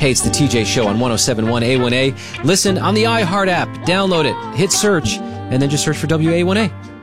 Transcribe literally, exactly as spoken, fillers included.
Hey, it's the T J Show on one oh seven point one A one A. Listen on the iHeart app. Download it. Hit search. And then just search for W A one A.